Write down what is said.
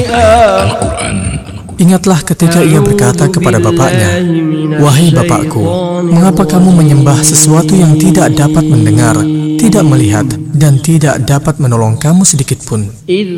Al-Quran. Ingatlah ketika ia berkata kepada bapaknya, "Wahai bapakku, mengapa kamu menyembah sesuatu yang tidak dapat mendengar, tidak melihat, dan tidak dapat menolong kamu sedikit pun?"